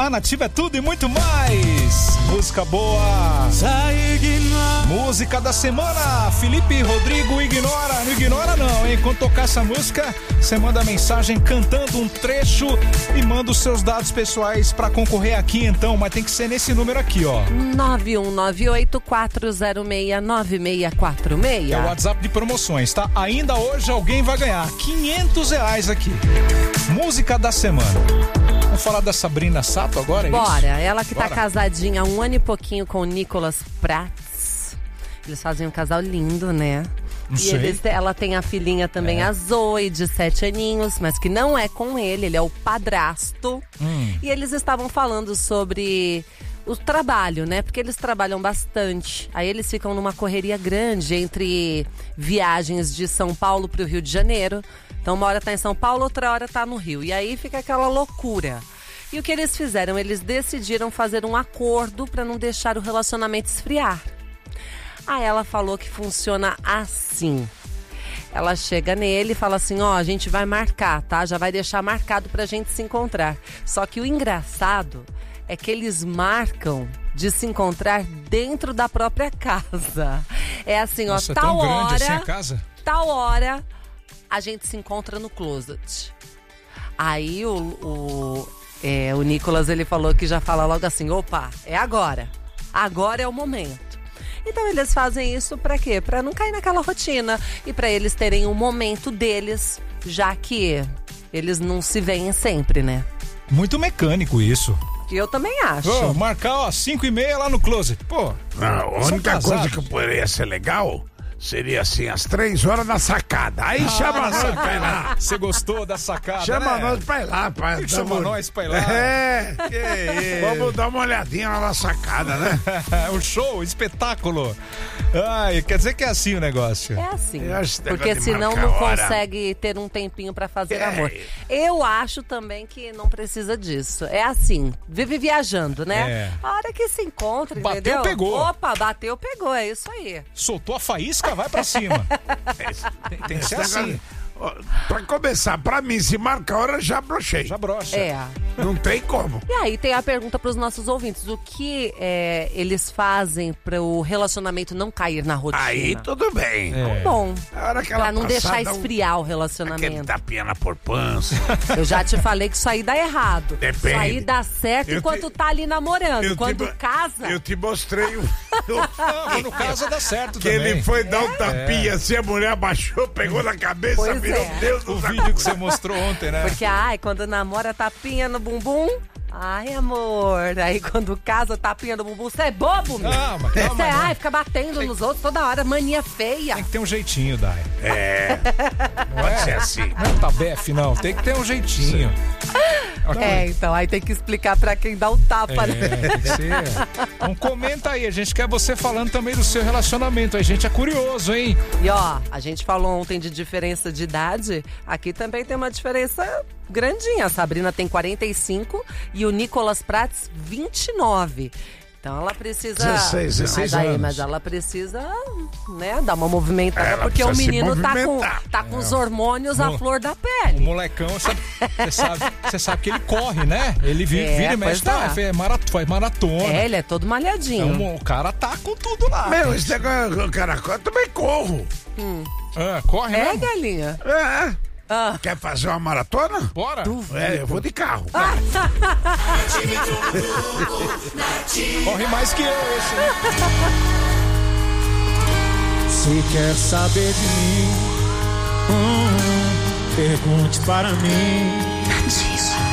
A Nativa é tudo e muito mais. Música boa. Música da semana. Felipe Rodrigo, Ignora. Não ignora não, hein? Quando tocar essa música, você manda mensagem cantando um trecho e manda os seus dados pessoais pra concorrer aqui então, mas tem que ser nesse número aqui, ó. 91984069646. É o WhatsApp de promoções, tá? Ainda hoje alguém vai ganhar R$500 aqui. Música da semana. Vamos falar da Sabrina Sato agora, é Bora, isso? ela que Bora. tá casadinha há 1 ano e pouquinho com o Nicolas Prats. Eles fazem um casal lindo, né? Não sei. Ela tem a filhinha também, a Zoe, de 7 aninhos, mas que não é com ele é o padrasto. E eles estavam falando sobre o trabalho, né? Porque eles trabalham bastante. Aí eles ficam numa correria grande entre viagens de São Paulo pro Rio de Janeiro. Então uma hora tá em São Paulo, outra hora tá no Rio. E aí fica aquela loucura. E o que eles fizeram? Eles decidiram fazer um acordo para não deixar o relacionamento esfriar. Aí ela falou que funciona assim. Ela chega nele e fala assim, ó, a gente vai marcar, tá? Já vai deixar marcado pra gente se encontrar. Só que o engraçado é que eles marcam de se encontrar dentro da própria casa. É assim, Nossa, ó, tal é tão grande hora, assim a casa? tal hora, a gente se encontra no closet. Aí o Nicolas, ele falou que já fala logo assim, opa, é agora. Agora é o momento. Então eles fazem isso pra quê? Pra não cair naquela rotina e pra eles terem um momento deles, já que eles não se veem sempre, né? Muito mecânico isso. Eu também acho. Ô, marcar, ó, 5h30 lá no closet. Pô, A única coisa que poderia ser legal seria assim, às 3 horas na sacada. Aí chama nós pra ir lá. Você gostou da sacada, Chama né? nós pra ir lá. Chama nós pra ir lá. É. Que isso. Vamos dar uma olhadinha lá na sacada, né? Um show, espetáculo. Ai, quer dizer que é assim o negócio. É assim, Eu acho que porque negócio de senão marcar não hora. consegue ter um tempinho pra fazer amor. Eu acho também que não precisa disso. É assim, vive viajando, né? É. A hora que se encontra, Bateu, entendeu? pegou. Opa, bateu, pegou, é isso aí. Soltou a faísca, vai pra cima. Tem que ser assim. Ó, pra começar, pra mim, se marca a hora, já brochei. Já brocha. É. Não tem como. E aí tem a pergunta pros nossos ouvintes, o que eles fazem para o relacionamento não cair na rotina? Aí tudo bem. Bom, A hora que ela pra não deixar passar, dá um- esfriar o Aquele relacionamento. tapinha na porpança. Eu já te falei que isso aí dá errado. Depende. Isso aí dá certo Eu enquanto te- tá ali namorando. eu Quando te- casa... Eu te mostrei o... Não, no caso dá certo que também. ele foi dar um tapinha assim, a mulher abaixou, pegou na cabeça, Pois virou é. Deus do O céu. vídeo que você mostrou ontem, né? Porque, quando namora, tapinha no bumbum. Ai, amor. Aí quando casa, tapinha no bumbum. Você é bobo, meu. Calma, Você calma, não. fica batendo nos outros toda hora. Mania feia. Tem que ter um jeitinho, Dai. Não pode ser assim. Não é tabefe, não. Tem que ter um jeitinho. Então, aí tem que explicar pra quem dá o tapa, né? Tem que ser. Então comenta aí, a gente quer você falando também do seu relacionamento. A gente é curioso, hein? E ó, a gente falou ontem de diferença de idade. Aqui também tem uma diferença grandinha. A Sabrina tem 45 e o Nicolas Prats 29. Então ela precisa... 16 anos. Mas ela precisa, né, dar uma movimentada, Ela porque o precisa se menino movimentar. tá com os hormônios à flor da O pele. molecão, você sabe que ele corre, né? Ele vira e mexe, pois é. faz maratona. Ele é todo malhadinho. Então, o cara tá com tudo lá. Meu, esse negócio, cara, eu também corro. Corre, né? Galinha? Quer fazer uma maratona? Bora. Eu vou de carro. Corre mais que eu esse, né? Se quer saber de mim, pergunte para mim.